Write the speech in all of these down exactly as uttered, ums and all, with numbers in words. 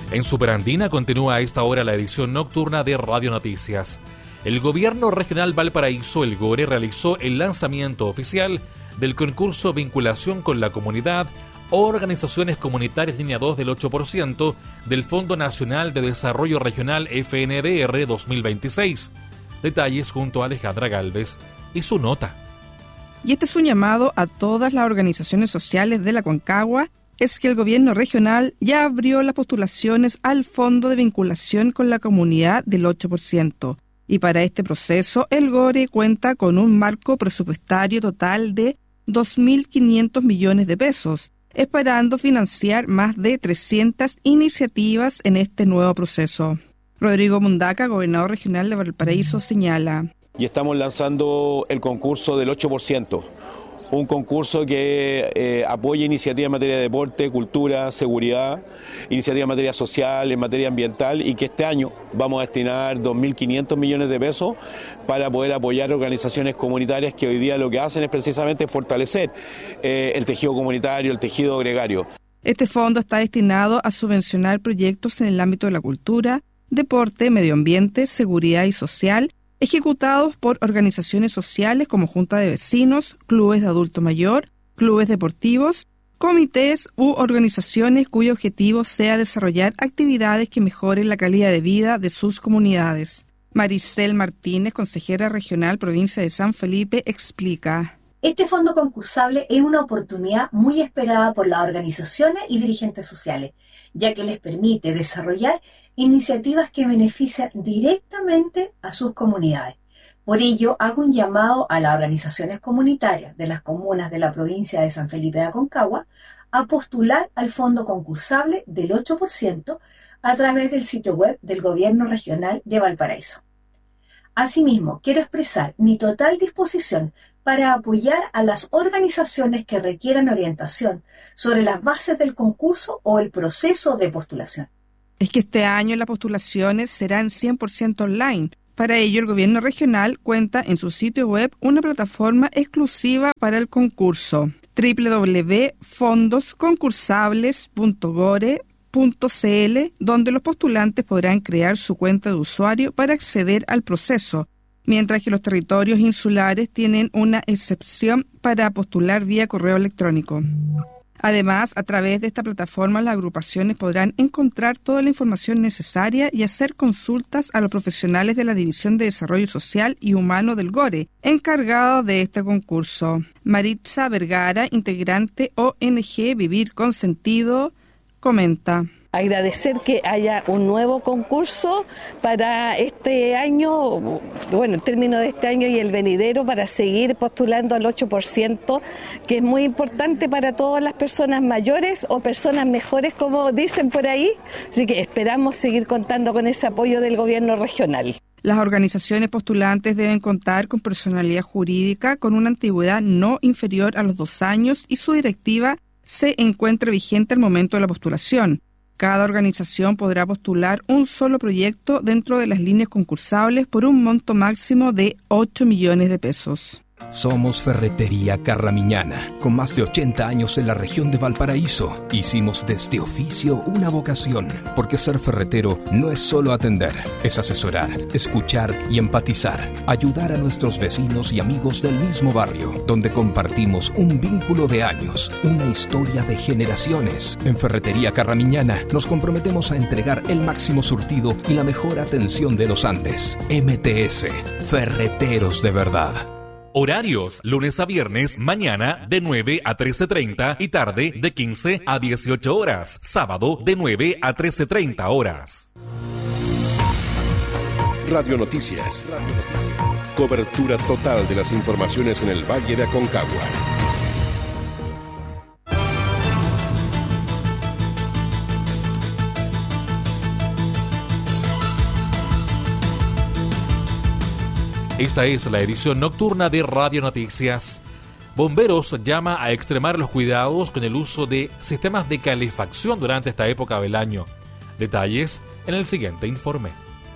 En Superandina continúa a esta hora la edición nocturna de Radio Noticias. El Gobierno Regional Valparaíso, el GORE, realizó el lanzamiento oficial del concurso Vinculación con la Comunidad o Organizaciones Comunitarias Línea dos del ocho por ciento del Fondo Nacional de Desarrollo Regional F N D R dos mil veintiséis. Detalles junto a Alejandra Galvez y su nota. Y este es un llamado a todas las organizaciones sociales de la Concagua, es que el gobierno regional ya abrió las postulaciones al Fondo de Vinculación con la Comunidad del ocho por ciento. Y para este proceso, el GORE cuenta con un marco presupuestario total de dos mil quinientos millones de pesos, esperando financiar más de trescientas iniciativas en este nuevo proceso. Rodrigo Mundaca, gobernador regional de Valparaíso, señala. Y estamos lanzando el concurso del ocho por ciento. Un concurso que eh, apoya iniciativas en materia de deporte, cultura, seguridad, iniciativas en materia social, en materia ambiental, y que este año vamos a destinar dos mil quinientos millones de pesos para poder apoyar organizaciones comunitarias que hoy día lo que hacen es precisamente fortalecer eh, el tejido comunitario, el tejido gregario. Este fondo está destinado a subvencionar proyectos en el ámbito de la cultura, deporte, medio ambiente, seguridad y social, ejecutados por organizaciones sociales como junta de vecinos, clubes de adulto mayor, clubes deportivos, comités u organizaciones cuyo objetivo sea desarrollar actividades que mejoren la calidad de vida de sus comunidades. Maricel Martínez, consejera regional provincia de San Felipe, explica. Este fondo concursable es una oportunidad muy esperada por las organizaciones y dirigentes sociales, ya que les permite desarrollar iniciativas que benefician directamente a sus comunidades. Por ello, hago un llamado a las organizaciones comunitarias de las comunas de la provincia de San Felipe de Aconcagua a postular al fondo concursable del ocho por ciento a través del sitio web del Gobierno Regional de Valparaíso. Asimismo, quiero expresar mi total disposición para apoyar a las organizaciones que requieran orientación sobre las bases del concurso o el proceso de postulación. Es que este año las postulaciones serán cien por ciento online. Para ello, el gobierno regional cuenta en su sitio web una plataforma exclusiva para el concurso, doble u doble u doble u punto fondos concursables punto gore punto c l, donde los postulantes podrán crear su cuenta de usuario para acceder al proceso, mientras que los territorios insulares tienen una excepción para postular vía correo electrónico. Además, a través de esta plataforma, las agrupaciones podrán encontrar toda la información necesaria y hacer consultas a los profesionales de la División de Desarrollo Social y Humano del GORE, encargados de este concurso. Maritza Vergara, integrante O N G Vivir con Sentido, comenta. Agradecer que haya un nuevo concurso para este año, bueno, el término de este año y el venidero, para seguir postulando al ocho por ciento, que es muy importante para todas las personas mayores o personas mejores, como dicen por ahí. Así que esperamos seguir contando con ese apoyo del gobierno regional. Las organizaciones postulantes deben contar con personalidad jurídica con una antigüedad no inferior a los dos años y su directiva se encuentre vigente al momento de la postulación. Cada organización podrá postular un solo proyecto dentro de las líneas concursables por un monto máximo de ocho millones de pesos. Somos Ferretería Carramiñana, con más de ochenta años en la región de Valparaíso. Hicimos de este oficio una vocación, porque ser ferretero no es solo atender, es asesorar, escuchar y empatizar, ayudar a nuestros vecinos y amigos del mismo barrio, donde compartimos un vínculo de años, una historia de generaciones. En Ferretería Carramiñana nos comprometemos a entregar el máximo surtido y la mejor atención de los Andes. M T S, Ferreteros de Verdad. Horarios, lunes a viernes, mañana de nueve a trece treinta y tarde de quince a dieciocho horas. Sábado de nueve a trece treinta horas. Radio Noticias. Radio Noticias. Cobertura total de las informaciones en el Valle de Aconcagua. Esta es la edición nocturna de Radio Noticias. Bomberos llama a extremar los cuidados con el uso de sistemas de calefacción durante esta época del año. Detalles en el siguiente informe.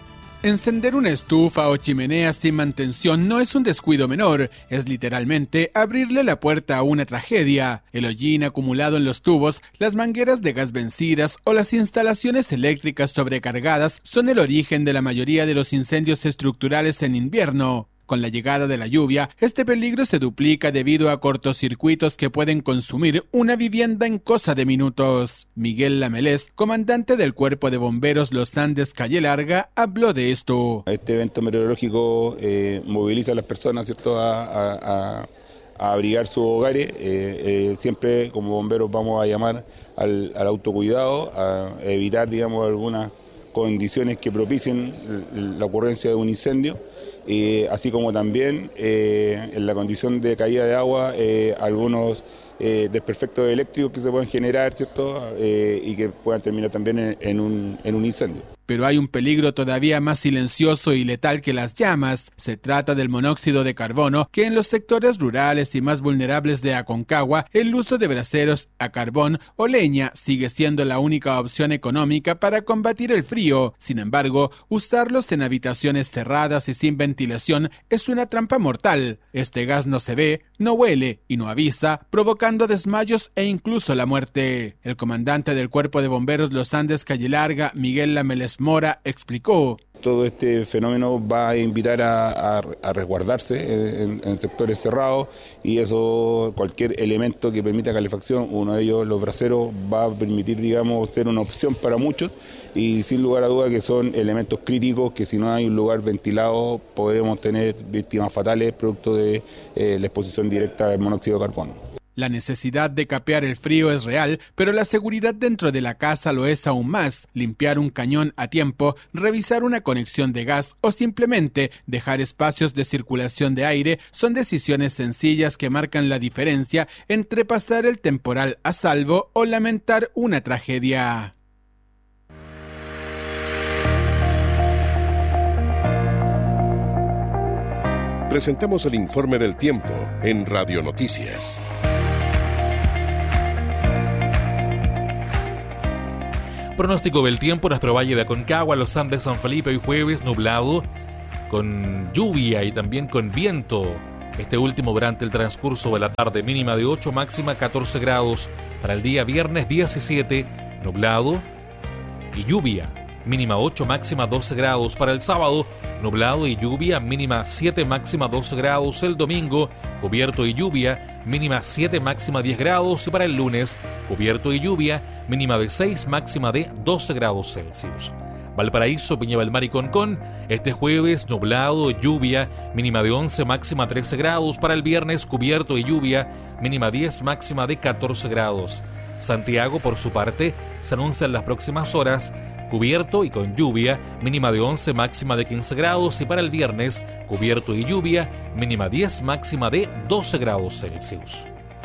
Encender una estufa o chimenea sin mantención no es un descuido menor, es literalmente abrirle la puerta a una tragedia. El hollín acumulado en los tubos, las mangueras de gas vencidas o las instalaciones eléctricas sobrecargadas son el origen de la mayoría de los incendios estructurales en invierno. Con la llegada de la lluvia, este peligro se duplica debido a cortocircuitos que pueden consumir una vivienda en cosa de minutos. Miguel Lamelés, comandante del Cuerpo de Bomberos Los Andes Calle Larga, habló de esto. Este evento meteorológico eh, moviliza a las personas, ¿cierto?, a, a, a, a abrigar sus hogares. Eh, eh, siempre como bomberos vamos a llamar al, al autocuidado, a evitar, digamos, algunas condiciones que propicien la ocurrencia de un incendio. Eh, así como también eh, en la condición de caída de agua, eh, algunos eh, desperfectos eléctricos que se pueden generar, ¿cierto? Eh, y que puedan terminar también en, en, un, en un incendio. Pero hay un peligro todavía más silencioso y letal que las llamas. Se trata del monóxido de carbono, que en los sectores rurales y más vulnerables de Aconcagua, el uso de braseros a carbón o leña sigue siendo la única opción económica para combatir el frío. Sin embargo, usarlos en habitaciones cerradas y sin ventilación es una trampa mortal. Este gas no se ve, no huele y no avisa, provocando desmayos e incluso la muerte. El comandante del Cuerpo de Bomberos Los Andes Calle Larga, Miguel Lamelés Mora, explicó. Todo este fenómeno va a invitar a, a, a resguardarse en, en sectores cerrados, y eso, cualquier elemento que permita calefacción, uno de ellos, los braseros, va a permitir, digamos, ser una opción para muchos, y sin lugar a duda que son elementos críticos que si no hay un lugar ventilado podemos tener víctimas fatales producto de eh, la exposición directa del monóxido de carbono. La necesidad de capear el frío es real, pero la seguridad dentro de la casa lo es aún más. Limpiar un cañón a tiempo, revisar una conexión de gas o simplemente dejar espacios de circulación de aire son decisiones sencillas que marcan la diferencia entre pasar el temporal a salvo o lamentar una tragedia. Presentamos el informe del tiempo en Radio Noticias. Pronóstico del tiempo: nuestro Valle de Aconcagua, Los Andes, San Felipe, hoy jueves nublado, con lluvia y también con viento. Este último durante el transcurso de la tarde, mínima de ocho, máxima catorce grados. Para el día viernes diecisiete, nublado y lluvia, mínima ocho, máxima doce grados. Para el sábado, nublado y lluvia, mínima siete, máxima doce grados. El domingo, cubierto y lluvia, mínima siete, máxima diez grados. Y para el lunes, cubierto y lluvia, mínima de seis, máxima de doce grados Celsius. Valparaíso, Viña del Mar y Concón, este jueves nublado, lluvia, mínima de once, máxima trece grados. Para el viernes, cubierto y lluvia, mínima diez, máxima de catorce grados. Santiago, por su parte, se anuncia en las próximas horas cubierto y con lluvia, mínima de once, máxima de quince grados. Y para el viernes, cubierto y lluvia, mínima diez, máxima de doce grados Celsius.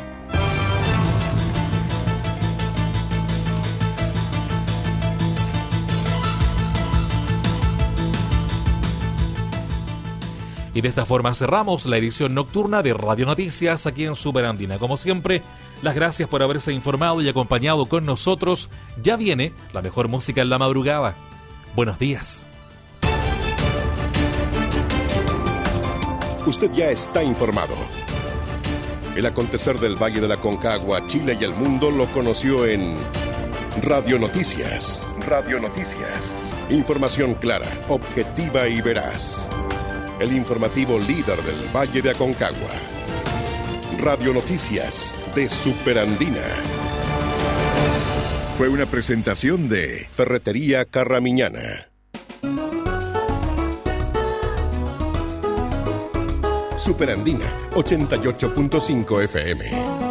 Y de esta forma cerramos la edición nocturna de Radio Noticias aquí en Superandina. Como siempre, las gracias por haberse informado y acompañado con nosotros. Ya viene la mejor música en la madrugada. Buenos días. Usted ya está informado. El acontecer del Valle de la Aconcagua, Chile y el mundo lo conoció en Radio Noticias. Radio Noticias. Información clara, objetiva y veraz. El informativo líder del Valle de Aconcagua. Radio Noticias de Superandina. Fue una presentación de Ferretería Carramiñana. Superandina ochenta y ocho punto cinco F M.